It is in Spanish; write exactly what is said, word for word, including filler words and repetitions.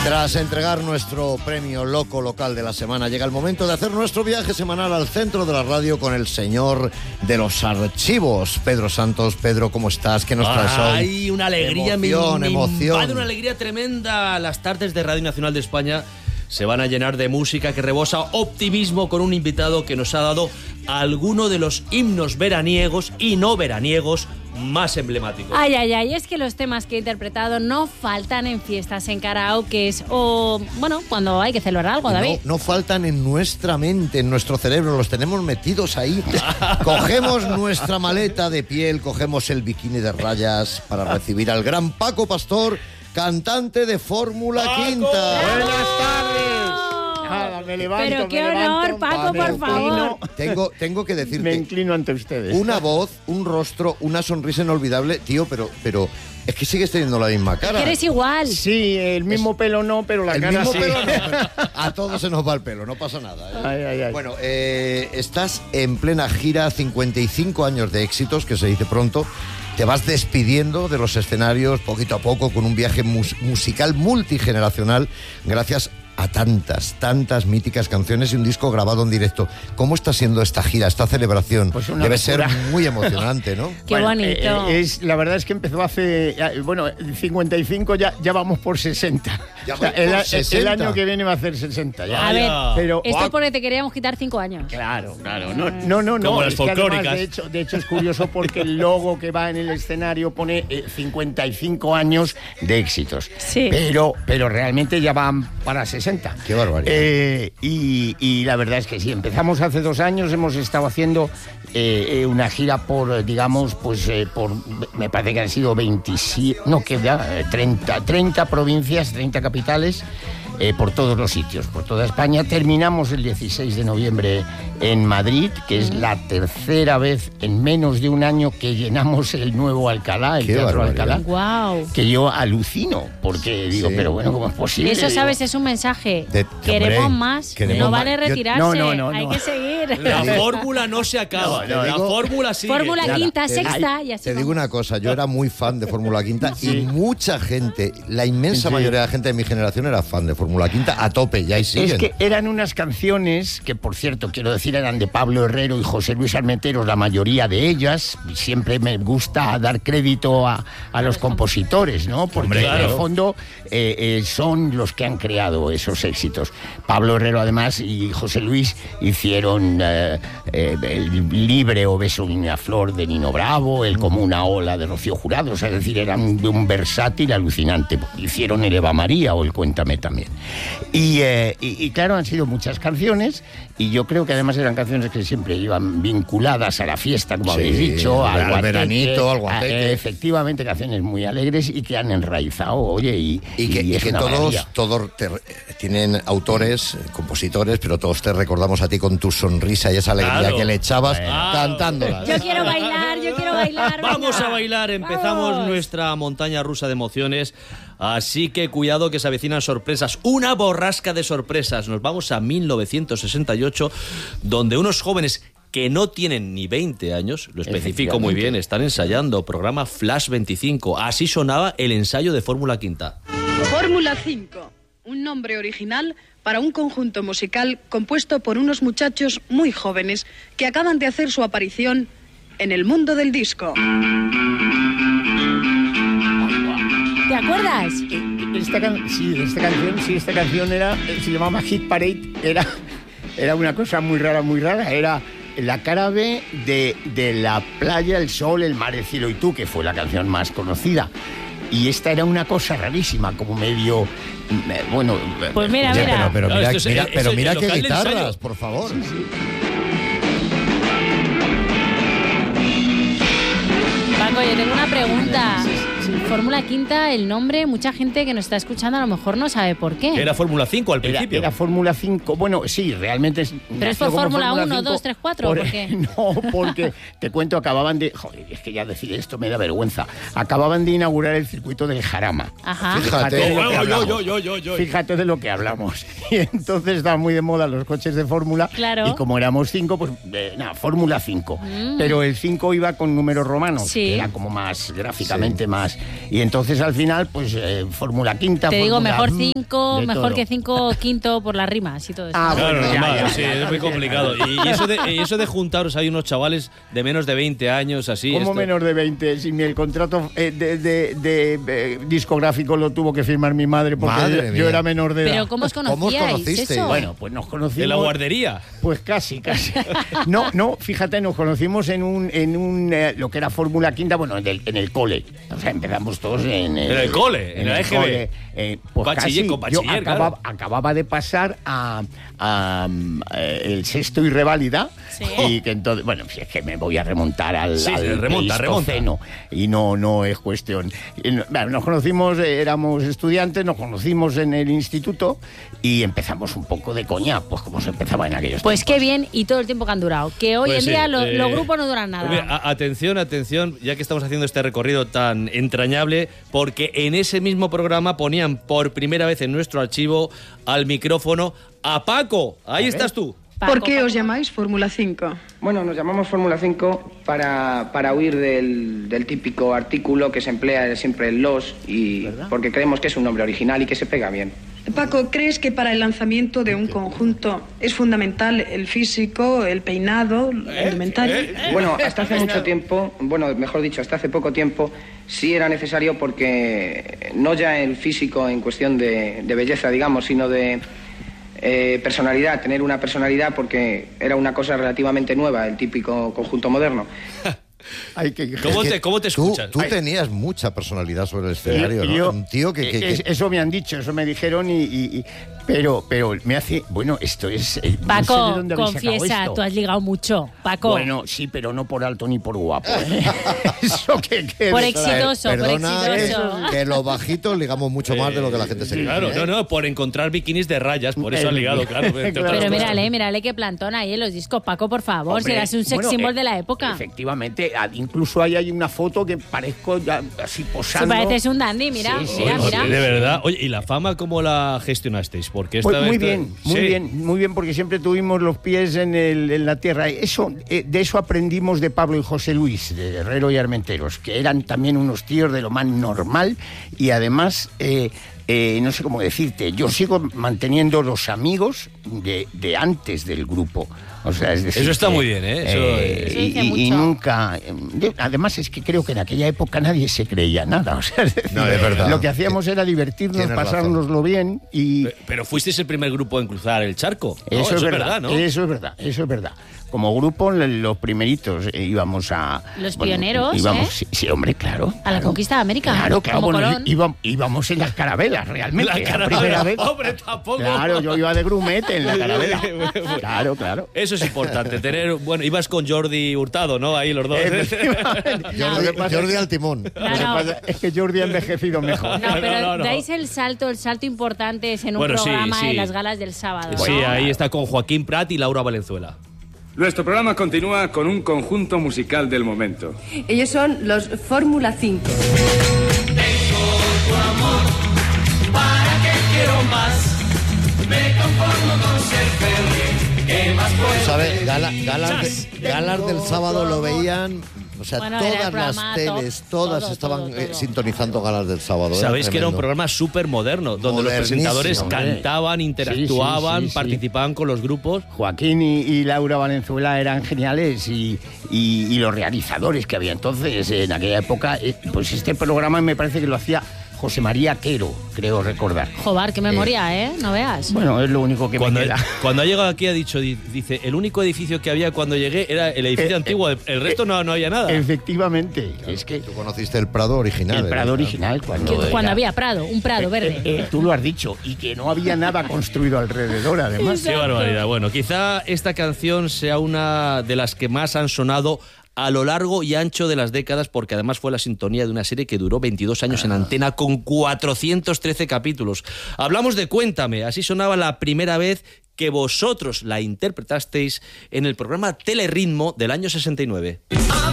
Tras entregar nuestro premio Loco Local de la semana, llega el momento de hacer nuestro viaje semanal al centro de la radio con el señor de los archivos, Pedro Santos. Pedro, ¿cómo estás? ¿Qué nos traes hoy? Ay, una alegría, emoción, me, me emoción. invade una alegría tremenda. Las tardes de Radio Nacional de España se van a llenar de música que rebosa optimismo con un invitado que nos ha dado alguno de los himnos veraniegos y no veraniegos más emblemáticos. Ay, ay, ay, es que los temas que he interpretado no faltan en fiestas, en karaokes o, bueno, cuando hay que celebrar algo, David. No, no faltan en nuestra mente, en nuestro cerebro, los tenemos metidos ahí. Cogemos nuestra maleta de piel, cogemos el bikini de rayas para recibir al gran Paco Pastor, cantante de Fórmula Quinta. Buenas tardes. Nada, me levanto, Pero qué me honor, levanto, Paco, me por inclino, favor. Tengo, tengo que decirte, Me inclino ante ustedes. una voz, un rostro, una sonrisa inolvidable, tío, pero, pero es que sigues teniendo la misma cara. Eres igual. Sí, el mismo Es- pelo no, pero la El cara mismo sí. pelo no, pero a todos se nos va el pelo, no pasa nada. ¿eh? Ay, ay, ay. Bueno, eh, estás en plena gira, cincuenta y cinco años de éxitos, que se dice pronto. Te vas despidiendo de los escenarios poquito a poco con un viaje mus- musical multigeneracional gracias a tantas, tantas míticas canciones y un disco grabado en directo. ¿Cómo está siendo esta gira, esta celebración? Pues una Debe locura. ser muy emocionante, ¿no? Qué Bueno, bonito. eh, eh, es, la verdad es que empezó hace, eh, bueno, cincuenta y cinco, ya, ya vamos por sesenta. Ya O sea, vais el, por a- sesenta. el año que viene va a ser sesenta ya. A ver, pero, esto ¡guau! es porque te queríamos quitar cinco años. Claro, claro. No, no, no. no. Como las Es que además, folclóricas. de, hecho, de hecho, es curioso porque el logo que va en el escenario pone eh, cincuenta y cinco años de éxitos. Sí. Pero, pero realmente ya van para sesenta. Qué barbaridad. Eh, y, y la verdad es que sí, empezamos hace dos años, hemos estado haciendo eh, eh, una gira por, eh, digamos, pues eh, por, me parece que han sido veintisiete, no, que ya, eh, treinta, treinta provincias, treinta capitales, eh, por todos los sitios, por toda España. Terminamos el dieciséis de noviembre en Madrid, que es la tercera vez en menos de un año que llenamos el nuevo Alcalá, el Qué Teatro barbaridad. Alcalá. Wow. Que yo alucino, porque digo, Sí. pero bueno, ¿cómo es posible? Eso, Digo, sabes, es un mensaje. De- Queremos hombre, más. queremos no más. vale Yo- retirarse. No, no, no, Hay no. que seguir. La digo- fórmula no se acaba, No, no, la digo- fórmula sigue. Fórmula Nada, quinta, te- sexta y así. Te digo vamos. una cosa, yo era muy fan de Fórmula Quinta y Sí. mucha gente, la inmensa Sí. mayoría de la gente de mi generación era fan de Fórmula Quinta a tope, ya y siguen. Es que eran unas canciones que, por cierto, quiero decir, eran de Pablo Herrero y José Luis Armenteros, la mayoría de ellas. Siempre me gusta dar crédito a, a los compositores, ¿no? Porque Hombre, en claro. el fondo eh, eh, son los que han creado esos éxitos. Pablo Herrero, además, y José Luis hicieron eh, eh, el Libre o Beso de una Flor de Nino Bravo, el Como una Ola de Rocío Jurado, o sea, es decir, eran de un versátil alucinante. Hicieron el Eva María o el Cuéntame también. Y, eh, y, y claro, han sido muchas canciones y yo creo que además eran canciones que siempre iban vinculadas a la fiesta, como Sí, habéis dicho, al guateque, veranito, al a- guateque. efectivamente, canciones muy alegres y que han enraizado, oye, y, Y que, y es que una todos, maravilla. todos te- tienen autores, eh, compositores, pero todos te recordamos a ti con tu sonrisa y esa alegría Claro. que le echabas Bueno. cantándolas. Yo quiero bailar, yo quiero bailar. Vamos venga. a bailar, empezamos Vamos. nuestra montaña rusa de emociones, así que cuidado que se avecinan sorpresas, una borrasca de sorpresas. Nos vamos a mil novecientos sesenta y ocho, donde unos jóvenes que no tienen ni veinte años, lo especifico muy bien, están ensayando programa Flash veinticinco, así sonaba el ensayo de Fórmula Quinta. Fórmula cinco, un nombre original para un conjunto musical compuesto por unos muchachos muy jóvenes que acaban de hacer su aparición en el mundo del disco. ¿Te acuerdas? Esta can- sí, esta canción, sí, esta canción era, eh, se llamaba Hit Parade, era, era una cosa muy rara, muy rara, era la cara B de, de La playa, el sol, el mar, el cielo y tú, que fue la canción más conocida. Y esta era una cosa rarísima, como medio, eh, bueno... Pues mira, Oye, mira. pero, pero No, mira, esto es- mira, es pero el- mira el qué local de guitarras, ensayo. por favor. Paco, yo tengo una pregunta. Fórmula Quinta, el nombre, mucha gente que nos está escuchando a lo mejor no sabe por qué. Era Fórmula cinco al Era, principio. era Fórmula cinco, bueno, sí, realmente es... Pero es nació por como Fórmula uno, cinco dos, tres, cuatro, por- ¿por qué? No, porque te cuento, acababan de... Joder, es que ya decir esto me da vergüenza. Acababan de inaugurar el circuito del Jarama. Ajá. Fíjate. de lo que Yo, yo, hablamos. yo, yo, yo, yo. Fíjate de lo que hablamos. Y entonces estaban muy de moda los coches de Fórmula. Claro. Y como éramos cinco, pues eh, nada, Fórmula cinco. Pero el cinco iba con números romanos, Sí. que era como más gráficamente más. más. Y entonces al final, pues, eh, Fórmula Quinta... Te digo, Fórmula, mejor mm, cinco, de mejor todo. que cinco quinto por las rimas y todo eso. Ah, Claro, bueno, ya, normal, ya, sí, ya. es muy complicado. Y, y eso de, y eso de juntaros, hay unos chavales de menos de veinte años, así. ¿Cómo esto- menos de veinte? Si mi- el contrato eh, de, de- de, eh, discográfico lo tuvo que firmar mi madre porque Madre yo, mía. yo era menor de edad. Pero ¿cómo os ¿Cómo os conocíais conocisteis? eso? Bueno, pues nos conocimos... ¿De la guardería? Pues casi, casi. No, no, fíjate, nos conocimos en un, en un eh, lo que era Fórmula Quinta, bueno, en el, en el cole. O sea, empezamos todos en el, En el cole, en la E G B. cole. Eh, pues Bachiller, casi, con yo bachiller, acababa, claro. acababa de pasar a, a, mm, eh, el sexto y reválida. Sí. Y que entonces, bueno, si es que me voy a remontar al, Sí, al remonta, remonta. Pleistoceno, y no, no es cuestión. Y no- bueno, nos conocimos, eh, éramos estudiantes, nos conocimos en el instituto y empezamos un poco de coña, pues como se empezaba en aquellos Pues tiempos. qué bien y todo el tiempo que han durado. Que hoy Pues en sí, día lo- eh, los grupos no duran nada. Oye, a- atención, atención, ya que estamos haciendo este recorrido tan entrañable, porque en ese mismo programa ponían por primera vez en nuestro archivo al micrófono a Paco. Ahí estás tú. Paco, ¿Por qué Paco. os llamáis Fórmula cinco? Bueno, nos llamamos Fórmula cinco para, para huir del, del típico artículo que se emplea siempre en los y porque creemos que es un nombre original y que se pega bien. Paco, ¿crees que para el lanzamiento de un conjunto es fundamental el físico, el peinado, la indumentaria? Bueno, hasta hace mucho tiempo, bueno, mejor dicho, hasta hace poco tiempo, sí era necesario porque no ya el físico en cuestión de, de belleza, digamos, sino de eh, personalidad, tener una personalidad porque era una cosa relativamente nueva, el típico conjunto moderno. Hay que... ¿Cómo Es que te, cómo te tú- escuchas? Tú, Ay, tenías mucha personalidad sobre el escenario, Yo- ¿no? yo- Un tío que... que- que- es- eso me han dicho, eso me dijeron y... y- y- pero, pero me hace... Bueno, esto es... eh, no sé de Paco, dónde habéis sacado confiesa, esto. tú has ligado mucho. Paco, Bueno, sí, pero no por alto ni por guapo. ¿eh? Eso que quede por claro. exitoso, por Perdona, exitoso. que los bajitos ligamos mucho más de lo que la gente se cree. Claro, ¿eh? no, no, por encontrar bikinis de rayas, por eso han ligado, claro. entre Claro. otras Pero cosas. mírale, mírale qué plantón ahí en los discos. Paco, por favor, Hombre, serás un sex bueno, symbol eh, de la época. Efectivamente, ah, incluso ahí hay una foto que parezco ya así Si posando. pareces un dandy, mira, Sí, sí, mira, Oye, mira. de verdad. Oye, ¿y la fama cómo la gestionasteis? Porque esta Pues muy esta- bien, muy Sí. bien, muy bien, porque siempre tuvimos los pies en, el- en la tierra. Eso, eh, de eso aprendimos de Pablo y José Luis, de Herrero y Armenteros, que eran también unos tíos de lo más normal y además, eh, eh, no sé cómo decirte, yo sigo manteniendo los amigos de, de antes del grupo. O sea, es decir, Eso está que, muy bien, ¿eh? Eso es- Eso y, dice y- y mucho. nunca... eh, yo- además es que creo que en aquella época nadie se creía nada. O sea, es decir, No, es verdad. lo que hacíamos era divertirnos, Tienes razón. pasárnoslo bien y... Pe- Pero fuisteis el primer grupo en cruzar el charco. ¿no? Eso, es verdad, ¿no? eso es verdad, eso es verdad. Como grupo, le- los primeritos eh, íbamos a... Los pioneros, íbamos, ¿eh? sí, sí, hombre, claro. A la claro. conquista de América. Claro, claro, como bueno, Colón. íbamos, íbamos en las carabelas, realmente. La la carabela. primera vez. Hombre, tampoco. Claro, yo iba de grumete en la carabela. Claro, claro. Eso es importante, tener... Bueno, ibas con Jordi Hurtado, ¿no? Ahí los dos. Efectivamente. Jordi, Lo que pasa Jordi es- al timón. No, lo que no. pasa es que Jordi ha envejecido mejor. No, pero No, no, no. dais el salto, el salto importante es en un Bueno, sí, programa sí. en las galas del sábado. Sí, ¿no? ahí está con Joaquín Prat y Laura Valenzuela. Nuestro programa continúa con un conjunto musical del momento. Ellos son los Fórmula cinco. Tú sabes, gala- galas, de- galas del sábado lo veían... O sea, Bueno, era el todas las programa teles, top, todas todo, estaban todo, eh, todo. sintonizando galas del sábado. Sabéis que era un tremendo. programa súper moderno, donde los Modernísimo, presentadores hombre. cantaban, interactuaban, Sí, sí, sí, sí. participaban con los grupos. Joaquín y, y Laura Valenzuela eran geniales y, y- y los realizadores que había entonces en aquella época, eh, pues este programa me parece que lo hacía José María Quero, creo recordar. Jobar, qué memoria, ¿eh? No veas. Bueno, es lo único que Cuando, me queda. cuando ha llegado aquí ha dicho, di- dice, el único edificio que había cuando llegué era el edificio Eh, antiguo, el, el resto no, no había nada. Efectivamente, es que Tú conociste el Prado original. el ¿eh? Prado original cuando, Que- cuando era- había Prado, un Prado verde. Eh, eh, tú lo has dicho, y que no había nada construido alrededor, además. Qué barbaridad. Bueno, quizá esta canción sea una de las que más han sonado a lo largo y ancho de las décadas, porque además fue la sintonía de una serie que duró veintidós años en antena con cuatrocientos trece capítulos. Hablamos de Cuéntame, así sonaba la primera vez que vosotros la interpretasteis en el programa Telerritmo del año sesenta y nueve.